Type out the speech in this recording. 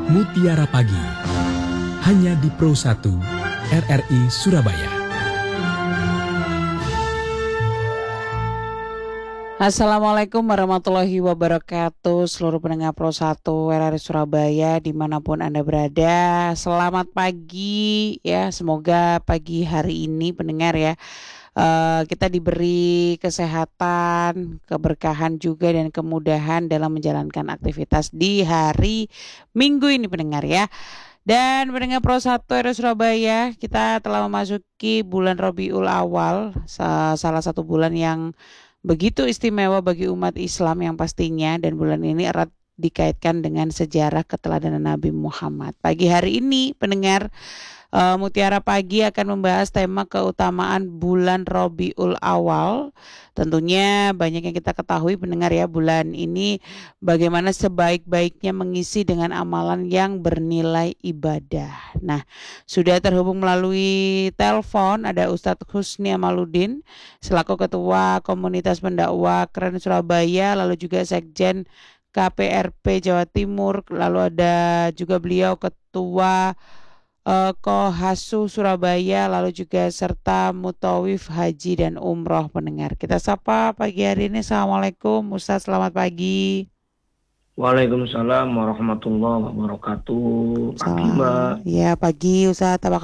Mutiara Pagi, hanya di Pro 1 RRI Surabaya. Assalamualaikum warahmatullahi wabarakatuh. Seluruh pendengar Pro 1 RRI Surabaya dimanapun Anda berada, selamat pagi ya. Semoga pagi hari ini pendengar ya, kita diberi kesehatan, keberkahan juga dan kemudahan dalam menjalankan aktivitas di hari Minggu ini pendengar ya. Dan pendengar Pro 1 RRI Surabaya, kita telah memasuki bulan Rabiul Awal, salah satu bulan yang begitu istimewa bagi umat Islam yang pastinya, dan bulan ini erat dikaitkan dengan sejarah keteladanan Nabi Muhammad. Pagi hari ini pendengar, Mutiara Pagi akan membahas tema keutamaan bulan Rabiul Awal. Tentunya banyak yang kita ketahui pendengar ya, bulan ini bagaimana sebaik-baiknya mengisi dengan amalan yang bernilai ibadah. Nah, sudah terhubung melalui telepon ada Ustadz Husni Amaluddin selaku Ketua Komunitas Pendakwah Keren Surabaya, lalu juga Sekjen KPRP Jawa Timur, lalu ada juga beliau Ketua Kohasu Surabaya, lalu juga serta Mutawif Haji dan Umroh pendengar. Kita sapa pagi hari ini. Assalamualaikum Ustaz, selamat pagi. Waalaikumsalam warahmatullahi wabarakatuh. Pagi Mbak. Ya pagi Ustaz, apa